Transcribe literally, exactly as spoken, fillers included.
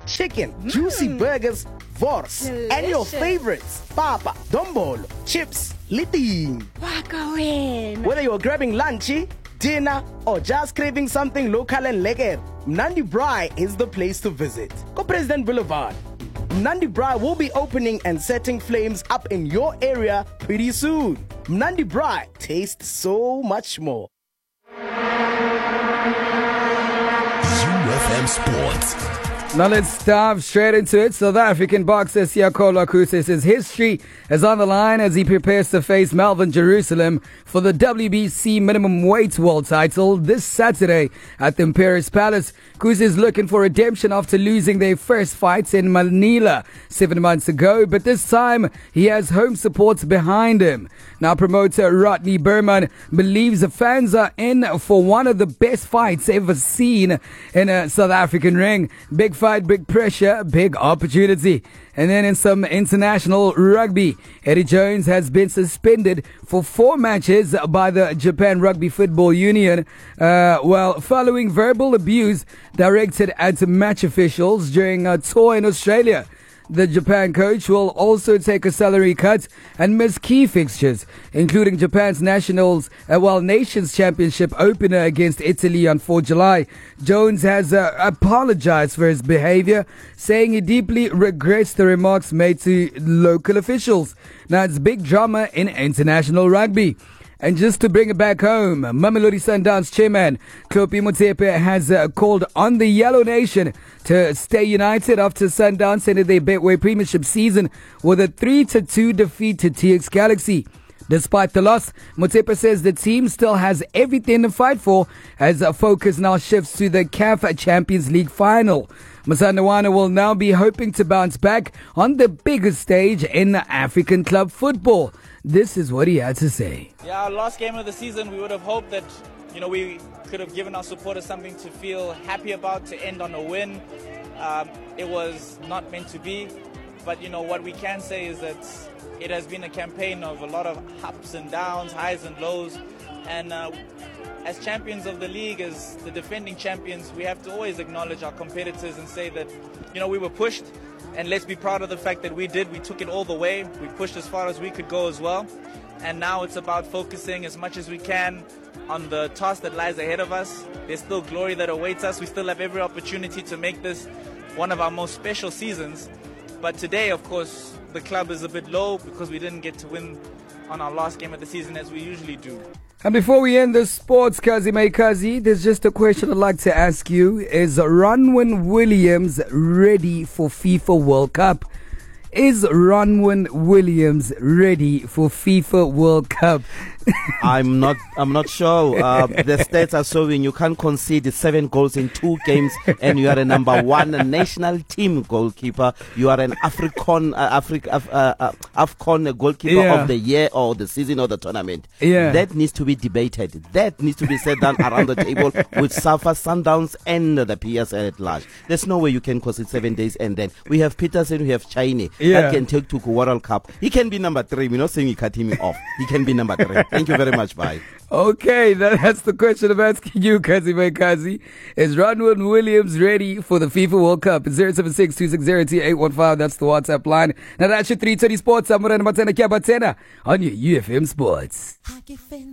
chicken, mm. juicy burgers, vors, delicious. And your favorites, papa, dombolo, chips, liting. Whether you're grabbing lunchy, dinner, or just craving something local and lekker, Mnandi Braai is the place to visit. Go President Boulevard. Mnandi Braai will be opening and setting flames up in your area pretty soon. Mnandi Braai tastes so much more. U F M Sports. Now let's dive straight into it. South African boxer Siyakolwa Kuse says history is on the line as he prepares to face Melvin Jerusalem for the W B C minimum weight world title this Saturday at the Imperius Palace. Kuse is looking for redemption after losing their first fight in Manila seven months ago, but this time he has home support behind him. Now promoter Rodney Berman believes the fans are in for one of the best fights ever seen in a South African ring. Big fight, big pressure, big opportunity. And then in some international rugby, Eddie Jones has been suspended for four matches by the Japan Rugby Football Union, uh, well, following verbal abuse directed at match officials during a tour in Australia. The Japan coach will also take a salary cut and miss key fixtures, including Japan's Nationals, uh, well, Nations Championship opener against Italy on the fourth of July. Jones has uh, apologized for his behavior, saying he deeply regrets the remarks made to local officials. Now, it's big drama in international rugby. And just to bring it back home, Mamelodi Sundowns chairman Tlhopie Motsepe has uh, called on the Yellow Nation to stay united after Sundowns ended their Betway Premiership season with a three to two defeat to T X Galaxy. Despite the loss, Motsepe says the team still has everything to fight for as uh, focus now shifts to the C A F Champions League final. Masandawana will now be hoping to bounce back on the biggest stage in African club football. This is what he had to say. Yeah, our last game of the season, we would have hoped that, you know, we could have given our supporters something to feel happy about, to end on a win. Um, it was not meant to be, but, you know, what we can say is that it has been a campaign of a lot of ups and downs, highs and lows, and uh, as champions of the league, as the defending champions, we have to always acknowledge our competitors and say that, you know, we were pushed. And let's be proud of the fact that we did. We took it all the way. We pushed as far as we could go as well. And now it's about focusing as much as we can on the task that lies ahead of us. There's still glory that awaits us. We still have every opportunity to make this one of our most special seasons. But today, of course, the club is a bit low because we didn't get to win on our last game of the season as we usually do. And before we end the sports, Kazi May Kazi, there's just a question I'd like to ask you. Is Ronwen Williams ready for FIFA World Cup? Is Ronwen Williams ready for FIFA World Cup? I'm not. I'm not sure. Uh, the stats are showing you can't concede seven goals in two games, and you are a number one national team goalkeeper. You are an African, uh, Afri- Af- uh, uh, Afcon goalkeeper yeah. of the year, or the season, or the tournament. Yeah. That needs to be debated. That needs to be set down around the table with Safa, Sundowns, and the P S L at large. There's no way you can concede seven days, and then we have Peterson, we have Chiney yeah. that can take to World Cup. He can be number three. We're not saying we cut him off. He can be number three. Thank you very much. Bye. Okay, that, that's the question I'm asking you, Kazi May Kazi. Is Ronwen Williams ready for the FIFA World Cup? zero seven six two six zero two eight one five. That's the WhatsApp line. Now that's your three twenty Sports. I'm Morena Matena Kiabatena on your U F M Sports.